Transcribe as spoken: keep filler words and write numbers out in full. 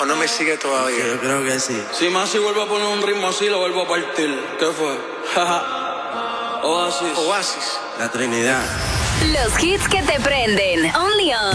¿O no me sigue todavía? Yo creo que sí. Si más si vuelvo a poner un ritmo así, lo vuelvo a partir. ¿Qué fue? Oasis. Oasis. La Trinidad. Los hits que te prenden. Only on